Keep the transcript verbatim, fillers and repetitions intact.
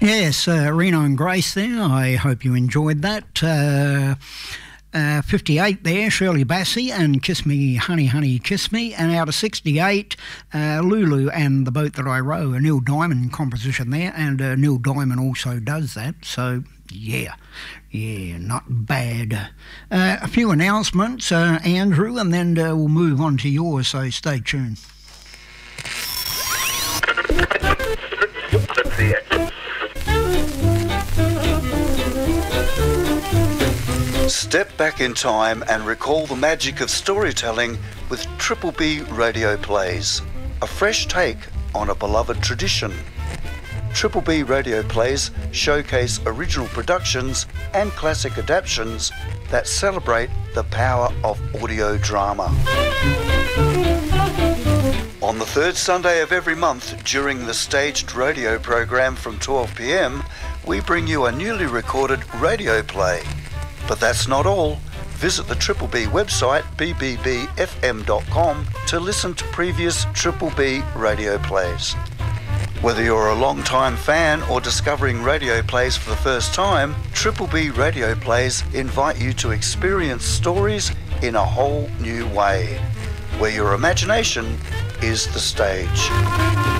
Yes, uh, Reno and Grace there. I hope you enjoyed that. Uh, uh, fifty-eight there, Shirley Bassey and Kiss Me, Honey, Honey, Kiss Me. And out of sixty-eight, uh, Lulu and The Boat That I Row, a Neil Diamond composition there. And uh, Neil Diamond also does that. So, yeah, yeah, not bad. Uh, a few announcements, uh, Andrew, and then uh, we'll move on to yours, so stay tuned. Step back in time and recall the magic of storytelling with Triple B Radio Plays, a fresh take on a beloved tradition. Triple B Radio Plays showcase original productions and classic adaptations that celebrate the power of audio drama. On the third Sunday of every month during the staged radio program from twelve p m, we bring you a newly recorded radio play. But that's not all. Visit the Triple B website, b b b f m dot com, to listen to previous Triple B radio plays. Whether you're a long-time fan or discovering radio plays for the first time, Triple B Radio Plays invite you to experience stories in a whole new way, where your imagination is the stage.